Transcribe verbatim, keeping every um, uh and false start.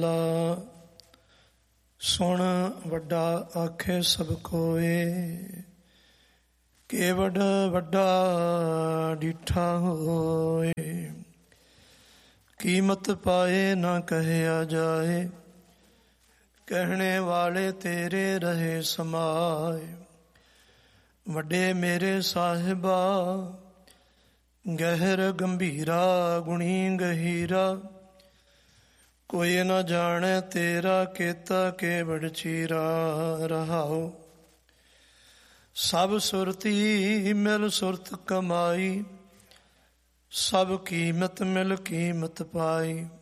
ਲਾ ਸੁਣ ਵੱਡਾ ਆਖੇ ਸਭ ਕੋਏ, ਕੇਵਡ ਵੱਡਾ ਡਿਠਾ ਹੋਏ। ਕੀਮਤ ਪਾਏ ਨਾ ਕਹਿਆ ਜਾਏ, ਕਹਿਣੇ ਵਾਲੇ ਤੇਰੇ ਰਹੇ ਸਮਾਏ। ਵੱਡੇ ਮੇਰੇ ਸਾਹਿਬਾ ਗਹਿਰ ਗੰਭੀਰਾ, ਗੁਣੀ ਗਹੀਰਾ। ਕੋਈ ਨਾ ਜਾਣੇ ਤੇਰਾ ਕੀਤਾ ਕੇਵੜ ਚੀਰਾ। ਰਹਾਓ ਸਭ ਸੁਰਤੀ ਮਿਲ ਸੁਰਤ ਕਮਾਈ, ਸਭ ਕੀਮਤ ਮਿਲ ਕੀਮਤ ਪਾਈ।